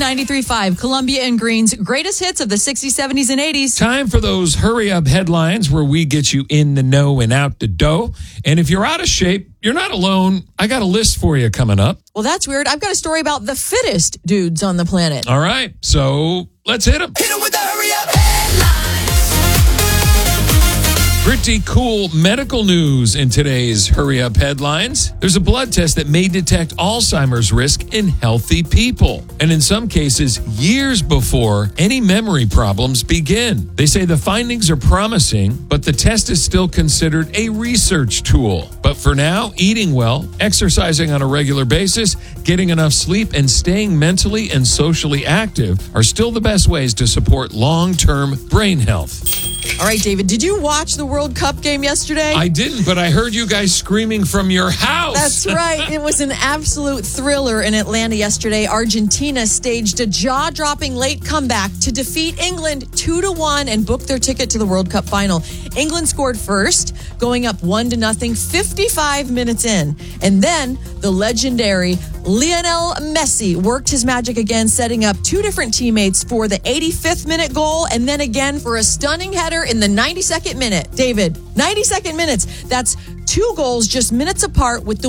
93.5, Columbia and Green's greatest hits of the 60s, 70s, and 80s. Time for those hurry-up headlines where we get you in the know and out the dough. And if you're out of shape, you're not alone. I got a list for you coming up. Well, that's weird. I've got a story about the fittest dudes on the planet. All right, so let's hit them. Hit 'em with the hurry-up headlines. Pretty cool medical news in today's Hurry Up headlines. There's a blood test that may detect Alzheimer's risk in healthy people, and in some cases, years before any memory problems begin. They say the findings are promising, but the test is still considered a research tool. But for now, eating well, exercising on a regular basis, getting enough sleep, and staying mentally and socially active are still the best ways to support long-term brain health. All right, David, did you watch the World Cup game yesterday? I didn't, but I heard you guys screaming from your house. That's right. It was an absolute thriller in Atlanta yesterday. Argentina staged a jaw-dropping late comeback to defeat England 2-1 and book their ticket to the World Cup final. England scored first, going up 1-0, 55 minutes in. And then the legendary Lionel Messi worked his magic again, setting up two different teammates for the 85th minute goal and then again for a stunning header in the 92nd minute. David, 92nd minutes. That's two goals just minutes apart with the